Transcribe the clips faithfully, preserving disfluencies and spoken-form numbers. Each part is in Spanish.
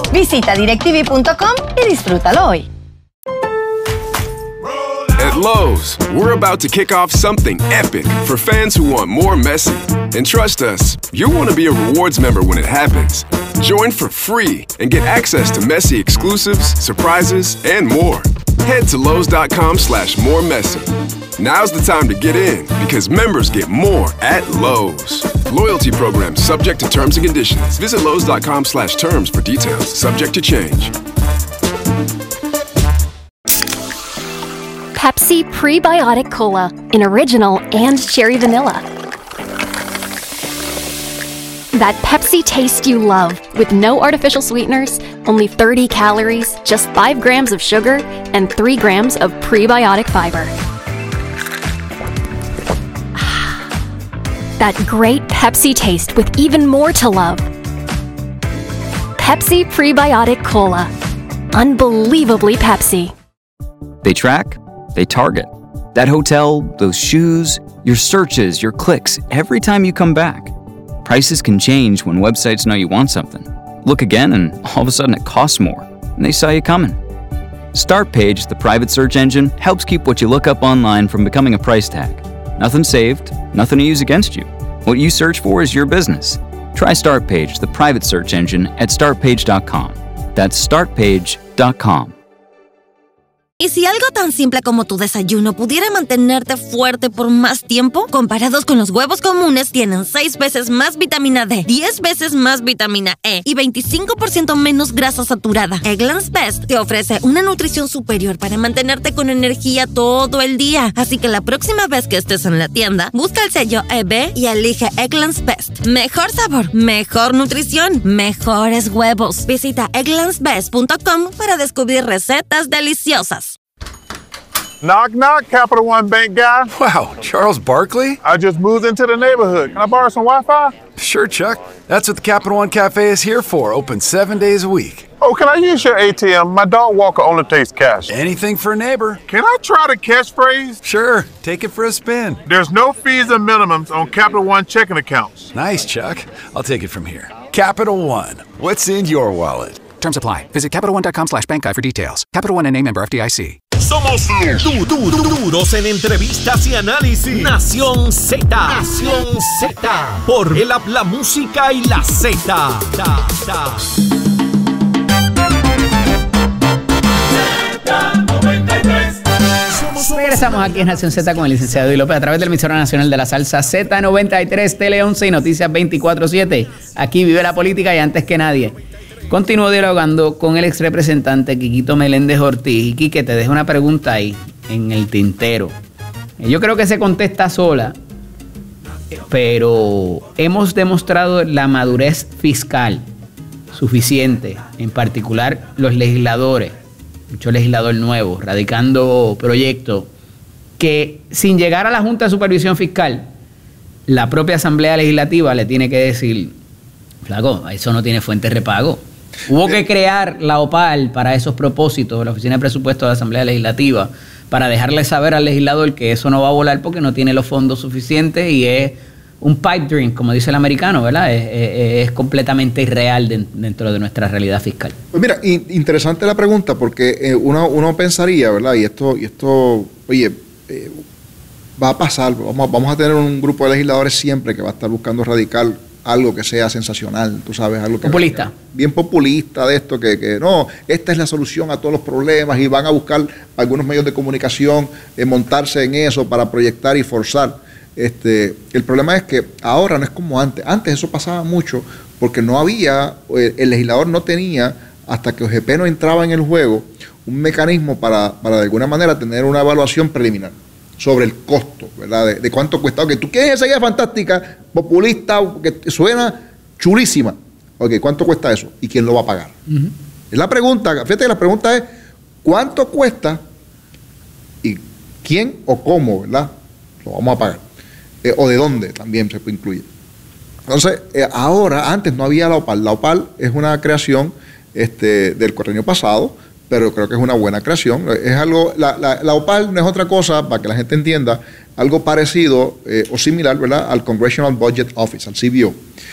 Visita DirecTV punto com y disfrútalo hoy. At Lowe's, we're about to kick off something epic for fans who want more Messi. And trust us, you'll want to be a rewards member when it happens. Join for free and get access to Messi exclusives, surprises, and more. Head to Lowe's.com slash more Messi. Now's the time to get in because members get more at Lowe's. Loyalty program subject to terms and conditions. Visit Lowe's.com slash terms for details. Subject to change. Pepsi Prebiotic Cola in original and cherry vanilla. That Pepsi taste you love with no artificial sweeteners, only thirty calories, just five grams of sugar, and three grams of prebiotic fiber. That great Pepsi taste with even more to love. Pepsi Prebiotic Cola. Unbelievably Pepsi. They track, they target. That hotel, those shoes, your searches, your clicks, every time you come back. Prices can change when websites know you want something. Look again and all of a sudden it costs more, and they saw you coming. Startpage, the private search engine, helps keep what you look up online from becoming a price tag. Nothing saved, nothing to use against you. What you search for is your business. Try Startpage, the private search engine, at startpage dot com. That's startpage dot com. ¿Y si algo tan simple como tu desayuno pudiera mantenerte fuerte por más tiempo? Comparados con los huevos comunes, tienen seis veces más vitamina D, diez veces más vitamina E y veinticinco por ciento menos grasa saturada. Eggland's Best te ofrece una nutrición superior para mantenerte con energía todo el día. Así que la próxima vez que estés en la tienda, busca el sello E B y elige Eggland's Best. Mejor sabor, mejor nutrición, mejores huevos. Visita egglands best punto com para descubrir recetas deliciosas. Knock, knock, Capital One Bank guy. Wow, Charles Barkley? I just moved into the neighborhood. Can I borrow some Wi-Fi? Sure, Chuck. That's what the Capital One Cafe is here for, open seven days a week. Oh, can I use your A T M? My dog Walker only takes cash. Anything for a neighbor. Can I try the catchphrase? Sure, take it for a spin. There's no fees or minimums on Capital One checking accounts. Nice, Chuck. I'll take it from here. Capital One, what's in your wallet? Terms apply. Visit Capital One dot com slash bank guide for details. Capital One N A member F D I C. Somos du du du duros en entrevistas y análisis. Nación Z. Nación Z. Por el app La Música y la Z. Ta, ta. Regresamos aquí en Nación Z con el licenciado Eddie López a través del emisora nacional de la salsa Z noventa y tres, Tele once y Noticias veinticuatro siete. Aquí vive la política y antes que nadie. Continúo dialogando con el ex representante Quiquito Meléndez Ortiz. Y Quique, te dejo una pregunta ahí en el tintero. Yo creo que se contesta sola, pero hemos demostrado la madurez fiscal suficiente, en particular los legisladores, mucho legislador nuevo, radicando proyectos, que sin llegar a la Junta de Supervisión Fiscal, la propia Asamblea Legislativa le tiene que decir, flaco, eso no tiene fuente de repago. Hubo que crear la OPAL para esos propósitos, la Oficina de Presupuestos de la Asamblea Legislativa, para dejarle saber al legislador que eso no va a volar porque no tiene los fondos suficientes y es un pipe dream, como dice el americano, ¿verdad? Es, es, es completamente irreal de, dentro de nuestra realidad fiscal. Pues mira, in, interesante la pregunta porque eh, uno, uno pensaría, ¿verdad? Y esto, y esto oye, eh, va a pasar, vamos, vamos a tener un grupo de legisladores siempre que va a estar buscando radical algo que sea sensacional, tú sabes, algo que populista. Bien populista de esto, que, que no, esta es la solución a todos los problemas y van a buscar algunos medios de comunicación, eh, montarse en eso para proyectar y forzar. Este, el problema es que ahora no es como antes. Antes eso pasaba mucho porque no había, eh, el legislador no tenía, hasta que O G P no entraba en el juego, un mecanismo para, para de alguna manera tener una evaluación preliminar sobre el costo, ¿verdad? De, de cuánto cuesta. Ok, tú quieres esa idea fantástica, populista, que suena chulísima. Ok, ¿cuánto cuesta eso? ¿Y quién lo va a pagar? Uh-huh. Es la pregunta, fíjate que la pregunta es, ¿cuánto cuesta y quién o cómo, ¿verdad? Lo vamos a pagar. Eh, o de dónde también se incluye. Entonces, eh, ahora, antes no había la OPAL. La OPAL es una creación este, del cuatrienio pasado, pero creo que es una buena creación. Es algo, la, la, la OPAL no es otra cosa, para que la gente entienda, algo parecido eh, o similar, ¿verdad?, al Congressional Budget Office, al C B O.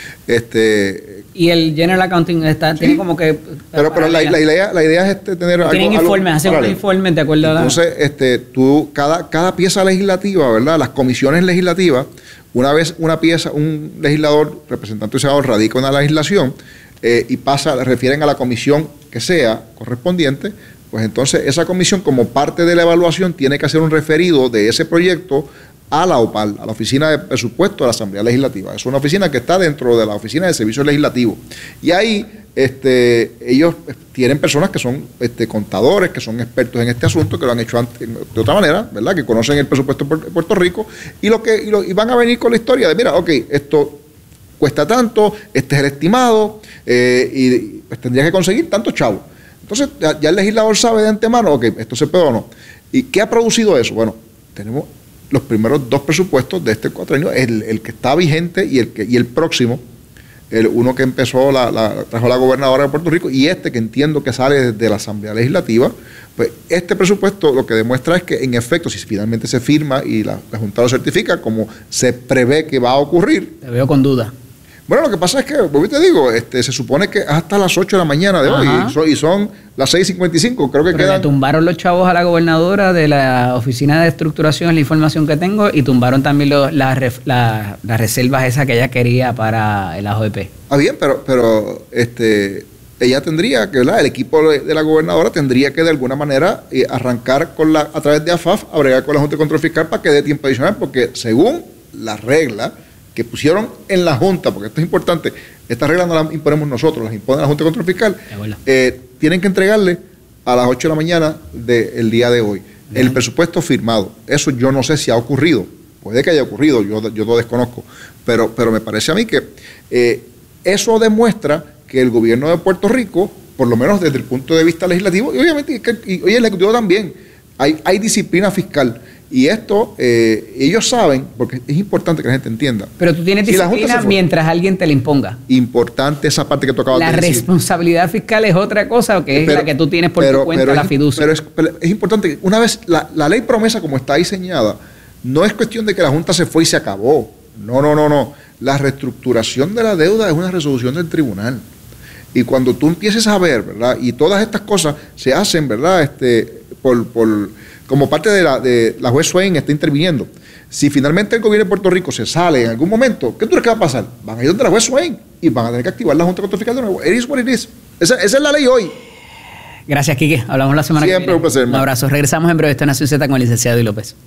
Este, y el General Accounting está, sí, tiene como que... Pero, pero la, la, idea, la idea es este, tener... Tienen algo, informes, algo, hacen un informe de acuerdo a la... Entonces, este, tú, cada, cada pieza legislativa, ¿verdad?, las comisiones legislativas, una vez una pieza, un legislador, representante o senador, radica una legislación eh, y pasa, refieren a la comisión que sea correspondiente, pues entonces esa comisión, como parte de la evaluación, tiene que hacer un referido de ese proyecto a la O P A L, a la Oficina de Presupuesto de la Asamblea Legislativa. Es una oficina que está dentro de la Oficina de Servicios Legislativos. Y ahí este, ellos tienen personas que son este, contadores, que son expertos en este asunto, que lo han hecho antes, de otra manera, ¿verdad?, que conocen el presupuesto de Puerto Rico, y, lo que, y, lo, y van a venir con la historia de, mira, ok, esto cuesta tanto, este es el estimado, eh, y pues tendría que conseguir tantos chavos. Entonces, ya, ya el legislador sabe de antemano, ok, esto se puede o no. ¿Y qué ha producido eso? Bueno, tenemos los primeros dos presupuestos de este cuatrienio, el, el que está vigente y el, que, y el próximo, el uno que empezó, la, la, trajo la gobernadora de Puerto Rico, y este que entiendo que sale de la Asamblea Legislativa. Pues este presupuesto lo que demuestra es que, en efecto, si finalmente se firma y la, la Junta lo certifica, como se prevé que va a ocurrir... Te veo con duda. Bueno, lo que pasa es que, pues, te digo, este, se supone que hasta las ocho de la mañana de Ajá. hoy, y son, y son las seis cincuenta y cinco, creo que Pero quedan... le tumbaron los chavos a la gobernadora de la Oficina de Estructuración, la información que tengo, y tumbaron también los, las, las, las reservas esas que ella quería para el A J P. Ah, bien, pero, pero este, ella tendría que, ¿verdad?, el equipo de la gobernadora tendría que de alguna manera eh, arrancar con la, a través de A F A F, a bregar con la Junta de Control Fiscal para que dé tiempo adicional, porque según la regla que pusieron en la Junta, porque esto es importante, estas reglas no las imponemos nosotros, las impone la Junta de Control Fiscal, eh, tienen que entregarle a las ocho de la mañana del día de hoy Bien. el presupuesto firmado. Eso yo no sé si ha ocurrido, puede que haya ocurrido, yo, yo lo desconozco, pero, pero me parece a mí que eh, eso demuestra que el gobierno de Puerto Rico, por lo menos desde el punto de vista legislativo, y obviamente y, y el Ejecutivo también, hay, hay disciplina fiscal. Y esto, eh, ellos saben, porque es importante que la gente entienda. Pero tú tienes si disciplina mientras alguien te la imponga. Importante esa parte que tú acabas la de decir. La responsabilidad fiscal es otra cosa, que es pero, la que tú tienes por pero, tu cuenta, pero la es, fiducia. Pero es, pero es importante que una vez, la, la ley promesa como está diseñada, no es cuestión de que la Junta se fue y se acabó. No, no, no, no. La reestructuración de la deuda es una resolución del tribunal. Y cuando tú empieces a ver, ¿verdad?, y todas estas cosas se hacen, ¿verdad?, este, por... por como parte de la, de la juez Swain está interviniendo. Si finalmente el gobierno de Puerto Rico se sale en algún momento, ¿qué tú crees que va a pasar? Van a ir donde la juez Swain y van a tener que activar la Junta de Control Fiscal de nuevo. It is what it is. Esa, esa es la ley hoy. Gracias, Quique. Hablamos la semana Siempre que viene. un placer. Un abrazo. Regresamos en breve. Esta es Nación Z con el licenciado Eddie López.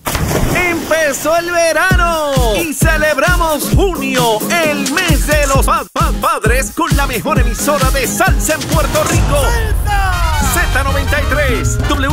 Empezó el verano y celebramos junio, el mes de los pa pa padres, con la mejor emisora de salsa en Puerto Rico. Z noventa y tres. W